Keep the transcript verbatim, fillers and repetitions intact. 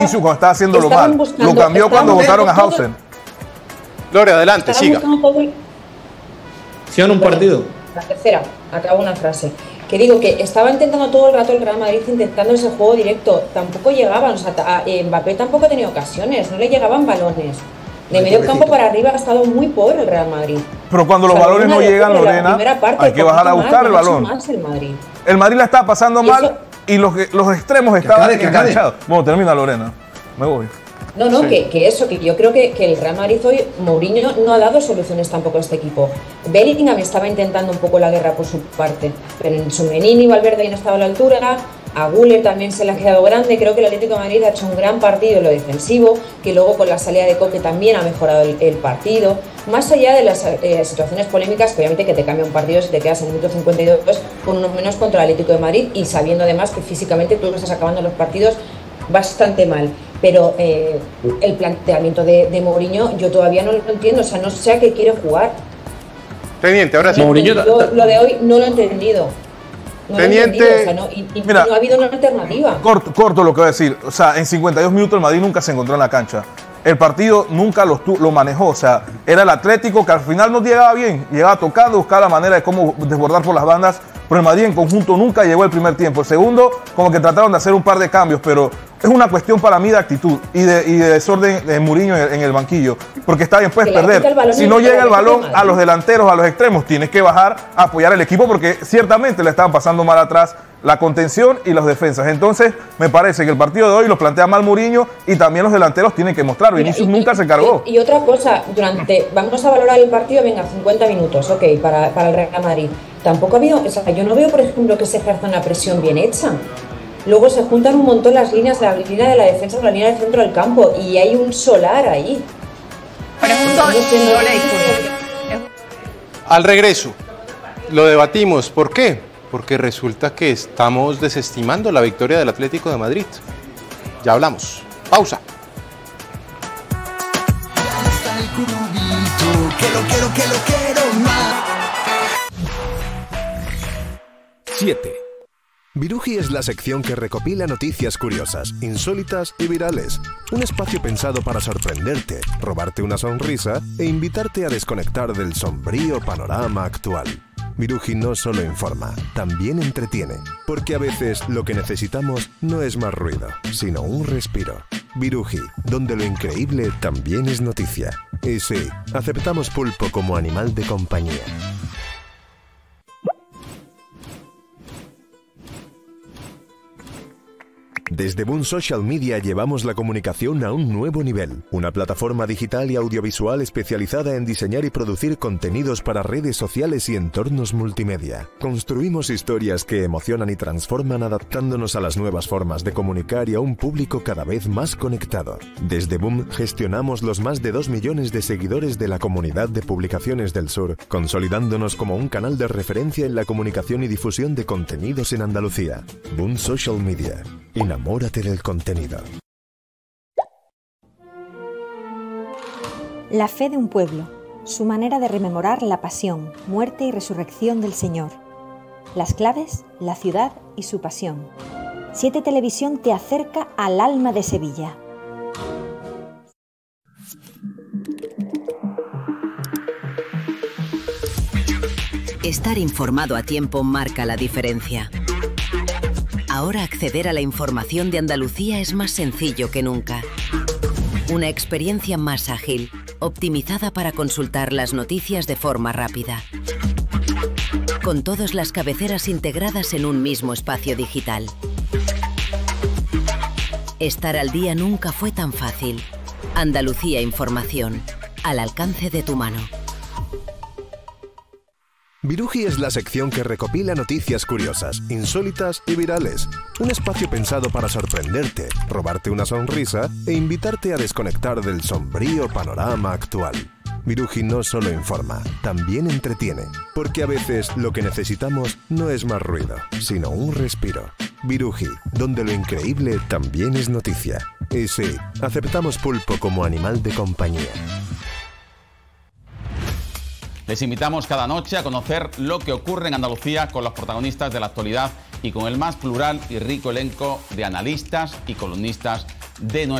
cuando estaba haciéndolo mal. Buscando, lo cambió cuando votaron a Hausen. Gloria, adelante, siga. El... ¿Sí en un partido? La tercera, acabo una frase. Que digo que estaba intentando todo el rato el Real Madrid, intentando ese juego directo. Tampoco llegaban, o sea, a Mbappé tampoco tenía ocasiones, no le llegaban balones. De medio campo para arriba ha estado muy pobre el Real Madrid. Pero cuando los o sea, balones no llegan, Lorena, parte, hay que bajar a buscar el balón. Más el, Madrid. el Madrid la está pasando y mal eso... y los, los extremos estaban acabe, enganchados. Bueno, termina Lorena, me voy. No, no, sí. que, que eso, que yo creo que, que el Real Madrid hoy, Mourinho no ha dado soluciones tampoco a este equipo. Bellingham estaba intentando un poco la guerra por su parte, pero en Sumenini y Valverde no estaba a la altura, a Güler también se le ha quedado grande. Creo que el Atlético de Madrid ha hecho un gran partido en lo defensivo, que luego con la salida de Coque también ha mejorado el, el partido. Más allá de las eh, situaciones polémicas, que obviamente que te cambia un partido si te quedas en el minuto cincuenta y dos con uno menos contra el Atlético de Madrid y sabiendo además que físicamente tú estás acabando los partidos bastante mal. Pero eh, el planteamiento de, de Mourinho yo todavía no lo entiendo, o sea, no sé a qué quiere jugar. Teniente, ahora sí. Mourinho, yo, lo de hoy no lo he entendido. No Teniente, lo he entendido, o sea, no, y, y mira, no ha habido una alternativa. Corto, corto lo que voy a decir, o sea, en cincuenta y dos minutos el Madrid nunca se encontró en la cancha. El partido nunca lo, lo manejó, o sea, era el Atlético que al final no llegaba bien, llegaba tocando, buscaba la manera de cómo desbordar por las bandas, pero el Madrid en conjunto nunca llegó el primer tiempo. El segundo, como que trataron de hacer un par de cambios, pero es una cuestión para mí de actitud y de, y de desorden de Mourinho en el, en el banquillo, porque está bien, puedes perder. Si no llega el balón a los delanteros, a los extremos, tienes que bajar a apoyar al equipo, porque ciertamente le estaban pasando mal atrás la contención y los defensas. Entonces, me parece que el partido de hoy lo plantea mal Mourinho y también los delanteros tienen que mostrar. Vinicius y, nunca y, se cargó. Y, y otra cosa, durante, vamos a valorar el partido, venga, cincuenta minutos, ok, para, para el Real Madrid. Tampoco ha habido, o sea, yo no veo, por ejemplo, que se ejerza una presión bien hecha. Luego se juntan un montón las líneas de la línea de la defensa con la línea del centro del campo y hay un solar ahí. Al regreso, lo debatimos. ¿Por qué? Porque resulta que estamos desestimando la victoria del Atlético de Madrid. Ya hablamos. Pausa. siete. Viruji es la sección que recopila noticias curiosas, insólitas y virales. Un espacio pensado para sorprenderte, robarte una sonrisa e invitarte a desconectar del sombrío panorama actual. Viruji no solo informa, también entretiene, porque a veces lo que necesitamos no es más ruido, sino un respiro. Viruji, donde lo increíble también es noticia. Y sí, aceptamos pulpo como animal de compañía. Desde Boom Social Media llevamos la comunicación a un nuevo nivel. Una plataforma digital y audiovisual especializada en diseñar y producir contenidos para redes sociales y entornos multimedia. Construimos historias que emocionan y transforman adaptándonos a las nuevas formas de comunicar y a un público cada vez más conectado. Desde Boom gestionamos los más de dos millones de seguidores de la comunidad de publicaciones del sur, consolidándonos como un canal de referencia en la comunicación y difusión de contenidos en Andalucía. Boom Social Media. Enamórate del contenido. La fe de un pueblo, su manera de rememorar la pasión, muerte y resurrección del Señor. Las claves, la ciudad y su pasión. Siete Televisión te acerca al alma de Sevilla. Estar informado a tiempo marca la diferencia. Ahora acceder a la información de Andalucía es más sencillo que nunca. Una experiencia más ágil, optimizada para consultar las noticias de forma rápida. Con todas las cabeceras integradas en un mismo espacio digital. Estar al día nunca fue tan fácil. Andalucía Información, al alcance de tu mano. Viruji es la sección que recopila noticias curiosas, insólitas y virales. Un espacio pensado para sorprenderte, robarte una sonrisa e invitarte a desconectar del sombrío panorama actual. Viruji no solo informa, también entretiene, porque a veces lo que necesitamos no es más ruido, sino un respiro. Viruji, donde lo increíble también es noticia. Y sí, aceptamos pulpo como animal de compañía. Les invitamos cada noche a conocer lo que ocurre en Andalucía con los protagonistas de la actualidad y con el más plural y rico elenco de analistas y columnistas de nuestro